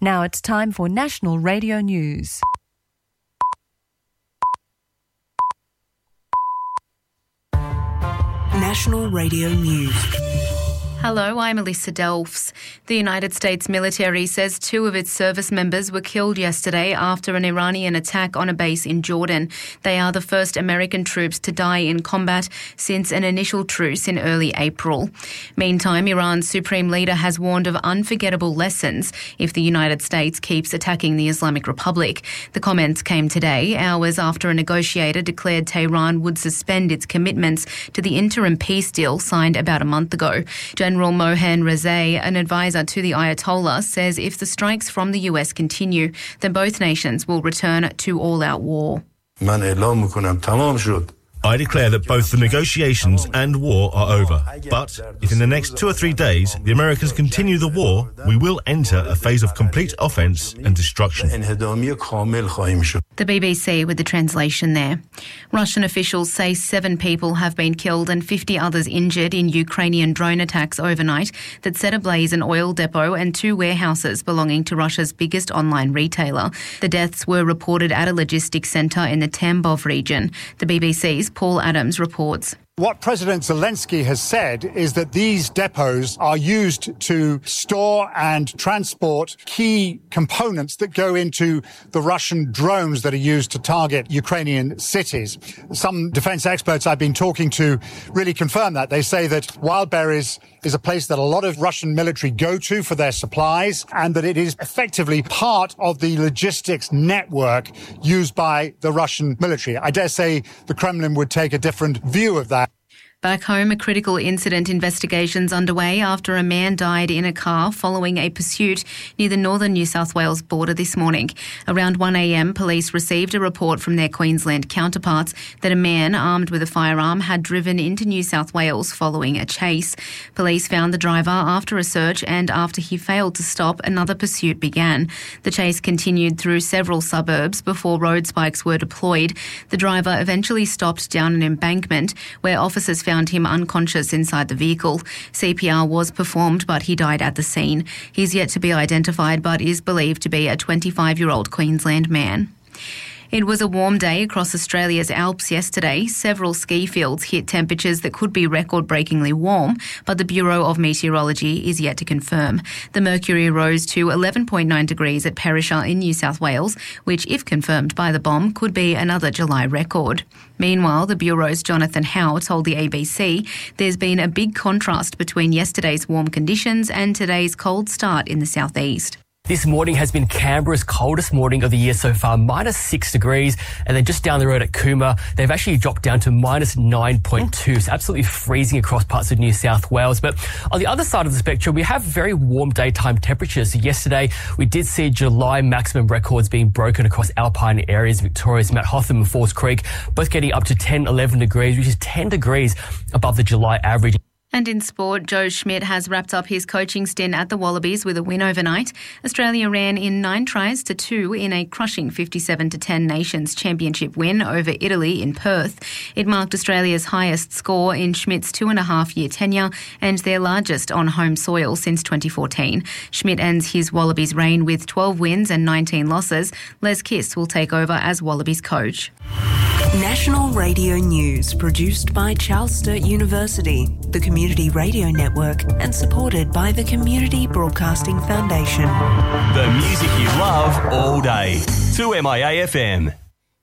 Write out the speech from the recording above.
Now it's time for National Radio News. National Radio News. Hello, I'm Alyssa Delphs. The United States military says 2 of its service members were killed yesterday after an Iranian attack on a base in Jordan. They are the first American troops to die in combat since an initial truce in early April. Meantime, Iran's supreme leader has warned of unforgettable lessons if the United States keeps attacking the Islamic Republic. The comments came today, hours after a negotiator declared Tehran would suspend its commitments to the interim peace deal signed about a month ago. General Mohan Rezai, an advisor to the Ayatollah, says if the strikes from the US continue, then both nations will return to all-out war. I declare that both the negotiations and war are over. But if in the next 2 or 3 days the Americans continue the war, we will enter a phase of complete offence and destruction. The BBC with the translation there. Russian officials say 7 people have been killed and 50 others injured in Ukrainian drone attacks overnight that set ablaze an oil depot and 2 warehouses belonging to Russia's biggest online retailer. The deaths were reported at a logistics centre in the Tambov region. The BBC's Paul Adams reports. What President Zelensky has said is that these depots are used to store and transport key components that go into the Russian drones that are used to target Ukrainian cities. Some defense experts I've been talking to really confirm that. They say that Wildberries is a place that a lot of Russian military go to for their supplies and that it is effectively part of the logistics network used by the Russian military. I dare say the Kremlin would take a different view of that. Back home, a critical incident investigation's underway after a man died in a car following a pursuit near the northern New South Wales border this morning. Around 1 a.m, police received a report from their Queensland counterparts that a man armed with a firearm had driven into New South Wales following a chase. Police found the driver after a search, and after he failed to stop, another pursuit began. The chase continued through several suburbs before road spikes were deployed. The driver eventually stopped down an embankment where officers found him unconscious inside the vehicle. CPR was performed, but he died at the scene. He's yet to be identified, but is believed to be a 25-year-old Queensland man. It was a warm day across Australia's Alps yesterday. Several ski fields hit temperatures that could be record-breakingly warm, but the Bureau of Meteorology is yet to confirm. The mercury rose to 11.9 degrees at Perisher in New South Wales, which, if confirmed by the BOM, could be another July record. Meanwhile, the Bureau's Jonathan Howe told the ABC there's been a big contrast between yesterday's warm conditions and today's cold start in the southeast. This morning has been Canberra's coldest morning of the year so far, -6 degrees. And then just down the road at Cooma, they've actually dropped down to -9.2. So absolutely freezing across parts of New South Wales. But on the other side of the spectrum, we have very warm daytime temperatures. So yesterday, we did see July maximum records being broken across alpine areas, Victoria's Mount Hotham and Falls Creek, both getting up to 10, 11 degrees, which is 10 degrees above the July average. And in sport, Joe Schmidt has wrapped up his coaching stint at the Wallabies with a win overnight. Australia ran in 9 tries to 2 in a crushing 57-10 Nations Championship win over Italy in Perth. It marked Australia's highest score in Schmidt's 2.5-year tenure and their largest on home soil since 2014. Schmidt ends his Wallabies reign with 12 wins and 19 losses. Les Kiss will take over as Wallabies coach. National Radio News, produced by Charles Sturt University, the Community Radio Network, and supported by the Community Broadcasting Foundation. The music you love all day. 2MIA FM.